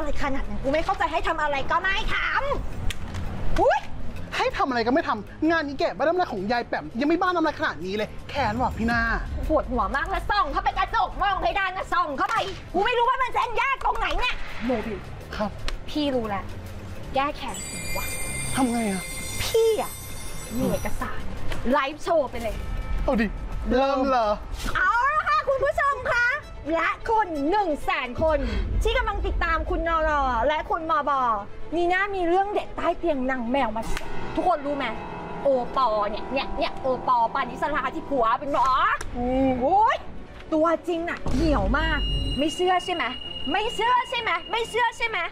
อะไรขนาดนั้นกูไม่เข้าใจให้ทำอะไรก็ไม่ทำอุ้ยให้ทำอะไรก็ไม่ทำงานนี้แกะบ้านน้ำลายของยายแปมยังไม่บ้านน้ำลายขนาดนี้เลยแค้นว่ะพี่นาปวดหัวมากนะส่องเข้าไปกระจกมองเพดานนะส่องเข้าไปกูไม่รู้ว่ามันจะยากตรงไหนเนี่ยโมบิลครับพี่รู้แล้วแก้แค้นสิวะทำไงอะพี่อะมีเอกสารไลฟ์โชว์ไปเลยเอาดิเริ่มเหรอเอาละค่ะคุณผู้ชมคะและคน100,000 คนที่กำลังติดตามคุณนรและคุณมบนีน่ามีเรื่องเด็ดใต้เตียงนางแมวมาทุกคนรู้ไหมโอปอเนี่ยโอปอปานิสราที่ผัวเป็นหมอโอ้ยตัวจริงน่ะเหี่ยวมากไม่เชื่อใช่ไหมไม่เชื่อใช่ไหมไม่เชื่อใช่ไหม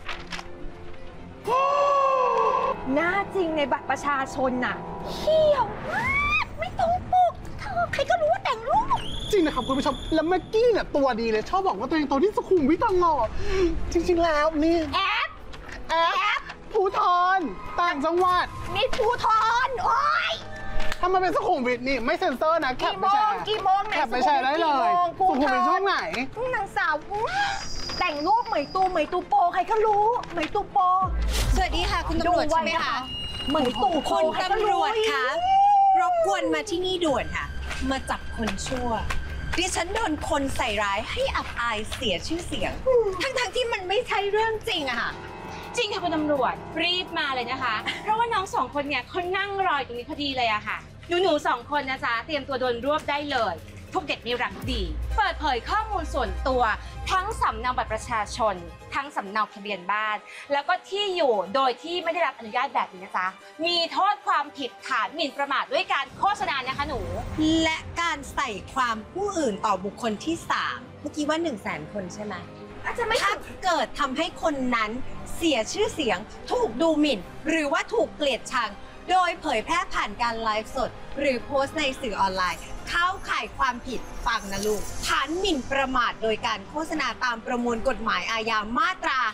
หน้าจริงในบัตรประชาชนน่ะเหี่ยวมากไม่ตรงปกเธอใครก็รู้ว่าแต่งรูปจริงนะครับคุณผู้ชมแล้วแม็กกี้เนี่ยตัวดีเลยชอบบอกว่าตัวเองโตที่สุขุมวิทตลอดจริงๆแล้วนี่แอปภูธรต่างจังหวัดนี่ภูธรโอ๊ยถ้ามันเป็นสุขุมวิทนี่ไม่เซ็นเซอร์นะแคปไปแชร์แคปไปแชร์ได้เลยสุขุมวิทช่วงไหนนางสาวแต่งรูปเหมยตูโปใครก็รู้เหมยตูโปสวัสดีค่ะคุณตำรวจใช่ไหมคะเหมยตูคุณตำรวจคะรบกวนมาที่นี่ด่วนค่ะมาจับคนชั่วดิฉันโดนคนใส่ร้ายให้อับอายเสียชื่อเสียงทั้งที่มันไม่ใช่เรื่องจริงอะค่ะจริงค่ะคุณตำรวจรีบมาเลยนะคะเพราะว่าน้องสองคนเนี่ยเขานั่งรอตรงนี้พอดีเลยอะค่ะหนูสองคนนะจ๊ะเตรียมตัวโดนรวบได้เลยพวกเด็กมีรักดีเปิดเผยข้อมูลส่วนตัวทั้งสำเนาบัตรประชาชนทั้งสำเนาทะเบียนบ้านแล้วก็ที่อยู่โดยที่ไม่ได้รับอนุญาตแบบนี้นะจ๊ะมีโทษความผิดฐานหมิ่นประมาทด้วยการโฆษณานะคะหนูและการใส่ความผู้อื่นต่อบุคคลที่3เมื่อกี้ว่า100,000 คนใช่ไหมถ้าเกิดทำให้คนนั้นเสียชื่อเสียงถูกดูหมิ่นหรือว่าถูกเกลียดชังโดยเผยแพร่ผ่านการไลฟ์สดหรือโพสต์ในสื่อออนไลน์เข้าข่ายความผิดฟังนะลูกฐานหมิ่นประมาทโดยการโฆษณาตามประมวลกฎหมายอาญามาตรา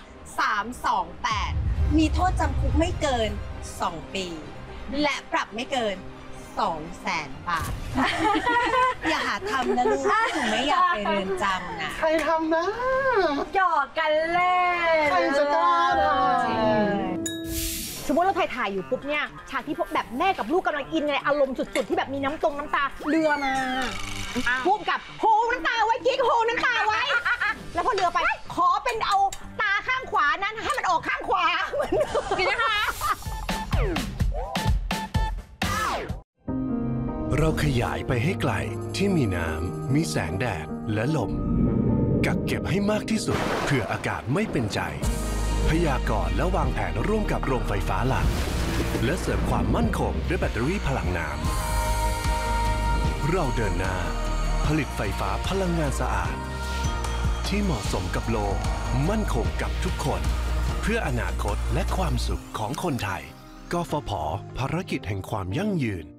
328มีโทษจำคุกไม่เกิน2 ปีและปรับไม่เกิน200,000 บาทอย่าหาทำนะลูกหนูไม่อยากไปเรือนจำนะใครทำนะหยอกกันเล่นใครจะกล้าทสมมติเราถ่ายอยู่ปุ๊บเนี่ยฉากที่พวกแบบแม่กับลูกกำลังอินในอารมณ์สุดๆที่แบบมีน้ำตาเรือมาพูดกับโฮน้ำตาไว้กิ๊กโฮน้ำตาไว้แล้วพอเรือไปขอเป็นเอาตาข้างขวานั้นให้มันออกข้างขวาเหมือนกันนะคะเราขยายไปให้ไกลที่มีน้ำมีแสงแดดและลมกักเก็บให้มากที่สุดเพื่ออากาศไม่เป็นใจพยากรณ์และวางแผนร่วมกับโรงไฟฟ้าหลักและเสริมความมั่นคงด้วยแบตเตอรี่พลังน้ำเราเดินหน้าผลิตไฟฟ้าพลังงานสะอาดที่เหมาะสมกับโลกมั่นคงกับทุกคนเพื่ออนาคตและความสุขของคนไทยกฟผ.ภารกิจแห่งความยั่งยืน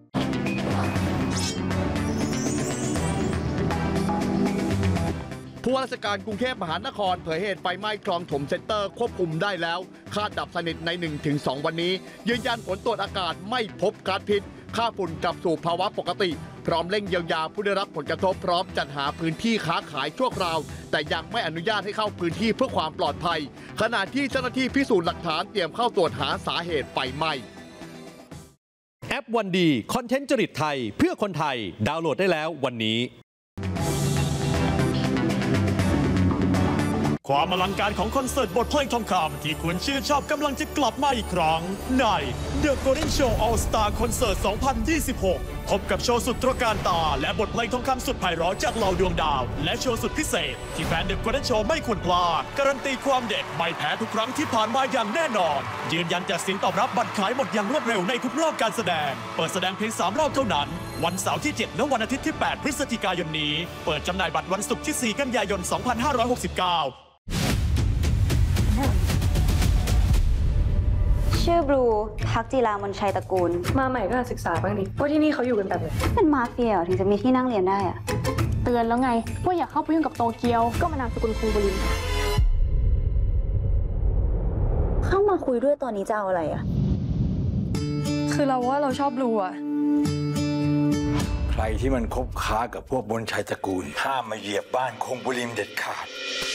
ผู้ว่าราชการกรุงเทพมหานครเผยเหตุไฟไหม้คลองถมเซ็นเตอร์ควบคุมได้แล้วคาดดับสนิทใน 1-2 วันนี้ยืนยันผลตรวจอากาศไม่พบก๊าซพิษค่าฝุ่นกลับสู่ภาวะปกติพร้อมเร่งเยียวยาผู้ได้รับผลกระทบพร้อมจัดหาพื้นที่ค้าขายชั่วคราวแต่ยังไม่อนุญาตให้เข้าพื้นที่เพื่อความปลอดภัยขณะที่เจ้าหน้าที่พิสูจน์หลักฐานเตรียมเข้าตรวจหาสาเหตุไฟไหม้แอปวันดีคอนเทนต์จริตไทยเพื่อคนไทยดาวน์โหลดได้แล้ววันนี้ความอลังการของคอนเสิร์ตบทเพลงทองคำที่คุณชื่นชอบกำลังจะกลับมาอีกครั้งใน The Golden Show All Star Concert 2026 พบกับโชว์สุดตระการตาและบทเพลงทองคำสุดไพเราะจากเหล่าดวงดาวและโชว์สุดพิเศษที่แฟน The Golden Show ไม่ควรพลาดการันตีความเด็ดไม่แพ้ทุกครั้งที่ผ่านมาอย่างแน่นอนยืนยันจากเสียงตอบรับบัตรขายหมดอย่างรวดเร็วในทุกรอบการแสดงเปิดแสดงเพียง3 รอบเท่านั้นวันเสาร์ที่7และวันอาทิตย์ที่8พฤศจิกายนนี้เปิดจำหน่ายบัตรวันศุกร์ที่4กันยายน2569 ชื่อบลูพักจีรามนชัยตระกูลมาใหม่ก็ศึกษาบ้างดิว่าที่นี่เขาอยู่กันแบบไหนเป็นมาเฟียถึงจะมีที่นั่งเรียนได้อะเตือนแล้วไงว่าอย่าเข้าไปยุ่งกับโตเกียวก็มานามสกุลคงบุรินเข้ามาคุยด้วยตอนนี้จะเอาอะไรอะคือเราว่าเราชอบบลูอะใครที่มันคบค้ากับพวกมนชัยตระกูลห้ามมาเหยียบบ้านคงบุรินเด็ดขาด